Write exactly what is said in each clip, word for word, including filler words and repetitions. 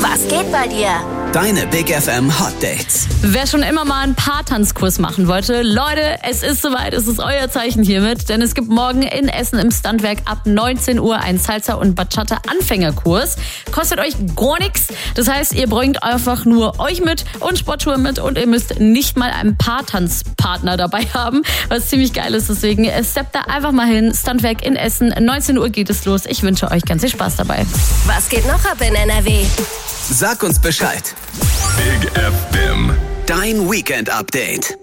Was geht bei dir? Deine Big F M Hot Dates. Wer schon immer mal einen Paartanzkurs machen wollte, Leute, es ist soweit, es ist euer Zeichen hiermit, denn es gibt morgen in Essen im Standwerk ab neunzehn Uhr einen Salsa- und Bachata-Anfängerkurs. Kostet euch gar nichts, das heißt, ihr bringt einfach nur euch mit und Sportschuhe mit und ihr müsst nicht mal einen Paartanzpartner dabei haben, was ziemlich geil ist, deswegen steppt da einfach mal hin, Standwerk in Essen, neunzehn Uhr geht es los, ich wünsche euch ganz viel Spaß dabei. Was geht noch ab in N R W? Sag uns Bescheid. Big F M. Dein Weekend-Update.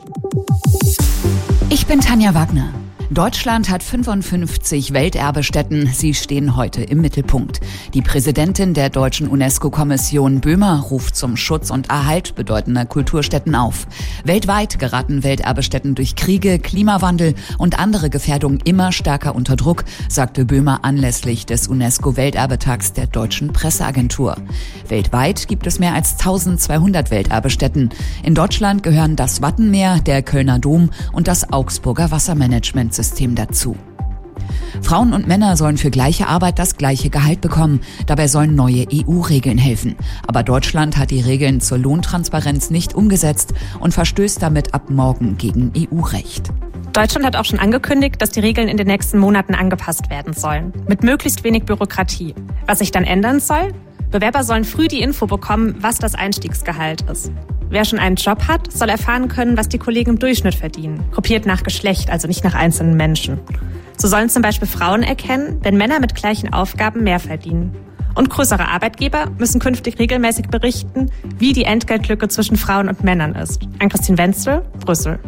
Ich bin Tanja Wagner. Deutschland hat fünfundfünfzig Welterbestätten. Sie stehen heute im Mittelpunkt. Die Präsidentin der deutschen UNESCO-Kommission Böhmer ruft zum Schutz und Erhalt bedeutender Kulturstätten auf. Weltweit geraten Welterbestätten durch Kriege, Klimawandel und andere Gefährdungen immer stärker unter Druck, sagte Böhmer anlässlich des UNESCO-Welterbetags der Deutschen Presseagentur. Weltweit gibt es mehr als eintausendzweihundert Welterbestätten. In Deutschland gehören das Wattenmeer, der Kölner Dom und das Augsburger Wassermanagement System dazu. Frauen und Männer sollen für gleiche Arbeit das gleiche Gehalt bekommen. Dabei sollen neue E U-Regeln helfen. Aber Deutschland hat die Regeln zur Lohntransparenz nicht umgesetzt und verstößt damit ab morgen gegen E U-Recht. Deutschland hat auch schon angekündigt, dass die Regeln in den nächsten Monaten angepasst werden sollen. Mit möglichst wenig Bürokratie. Was sich dann ändern soll? Bewerber sollen früh die Info bekommen, was das Einstiegsgehalt ist. Wer schon einen Job hat, soll erfahren können, was die Kollegen im Durchschnitt verdienen. Gruppiert nach Geschlecht, also nicht nach einzelnen Menschen. So sollen zum Beispiel Frauen erkennen, wenn Männer mit gleichen Aufgaben mehr verdienen. Und größere Arbeitgeber müssen künftig regelmäßig berichten, wie die Entgeltlücke zwischen Frauen und Männern ist. Ann-Christine Wenzel, Brüssel.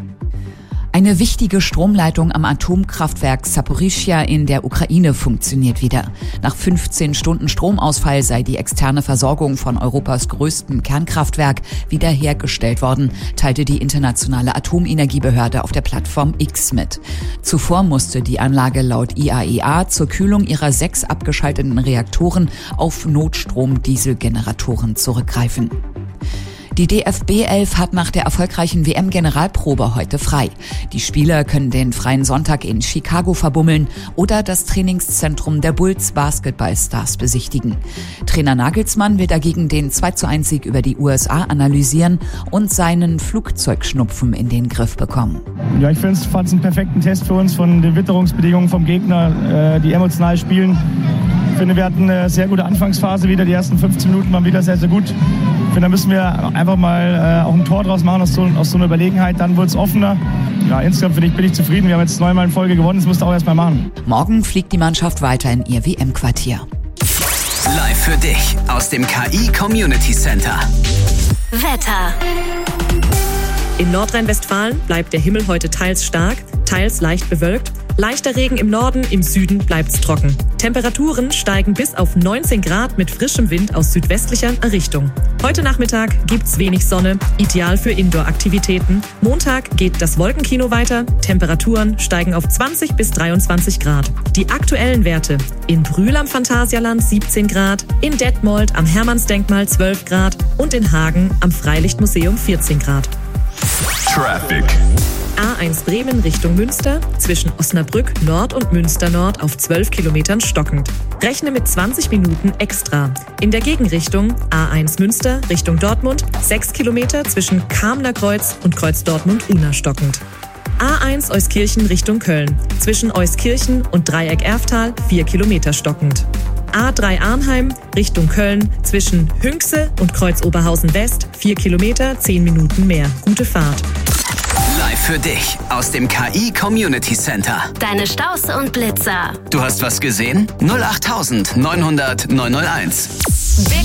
Eine wichtige Stromleitung am Atomkraftwerk Saporischschja in der Ukraine funktioniert wieder. Nach fünfzehn Stunden Stromausfall sei die externe Versorgung von Europas größtem Kernkraftwerk wiederhergestellt worden, teilte die internationale Atomenergiebehörde auf der Plattform X mit. Zuvor musste die Anlage laut I A E A zur Kühlung ihrer sechs abgeschalteten Reaktoren auf Notstrom-Dieselgeneratoren zurückgreifen. Die D F B elf hat nach der erfolgreichen W M-Generalprobe heute frei. Die Spieler können den freien Sonntag in Chicago verbummeln oder das Trainingszentrum der Bulls Basketballstars besichtigen. Trainer Nagelsmann will dagegen den zwei zu eins Sieg über die U S A analysieren und seinen Flugzeugschnupfen in den Griff bekommen. Ja, ich fand es einen perfekten Test für uns von den Witterungsbedingungen vom Gegner, die emotional spielen. Ich finde, wir hatten eine sehr gute Anfangsphase wieder. Die ersten fünfzehn Minuten waren wieder sehr, sehr gut. Ich finde, da müssen wir einfach mal äh, auch ein Tor draus machen aus so, aus so einer Überlegenheit. Dann wird es offener. Ja, insgesamt bin ich, bin ich zufrieden. Wir haben jetzt neunmal in Folge gewonnen. Das musst du auch erst mal machen. Morgen fliegt die Mannschaft weiter in ihr W M-Quartier. Live für dich aus dem K I Community Center. Wetter. In Nordrhein-Westfalen bleibt der Himmel heute teils stark, teils leicht bewölkt. Leichter Regen im Norden, im Süden bleibt's trocken. Temperaturen steigen bis auf neunzehn Grad mit frischem Wind aus südwestlicher Richtung. Heute Nachmittag gibt's wenig Sonne, ideal für Indoor-Aktivitäten. Montag geht das Wolkenkino weiter, Temperaturen steigen auf zwanzig bis dreiundzwanzig Grad. Die aktuellen Werte: in Brühl am Phantasialand siebzehn Grad, in Detmold am Hermannsdenkmal zwölf Grad und in Hagen am Freilichtmuseum vierzehn Grad. Traffic. A eins Bremen Richtung Münster, zwischen Osnabrück Nord und Münster Nord auf zwölf Kilometern stockend. Rechne mit zwanzig Minuten extra. In der Gegenrichtung A eins Münster Richtung Dortmund, sechs Kilometer zwischen Kamner Kreuz und Kreuz Dortmund-Unna stockend. A eins Euskirchen Richtung Köln, zwischen Euskirchen und Dreieck Erftal, vier Kilometer stockend. A drei Arnheim Richtung Köln, zwischen Hünxe und Kreuz Oberhausen West, vier Kilometer, zehn Minuten mehr. Gute Fahrt. Live für dich aus dem K I Community Center. Deine Staus und Blitzer. Du hast was gesehen? null acht neunhundert neunhunderteins.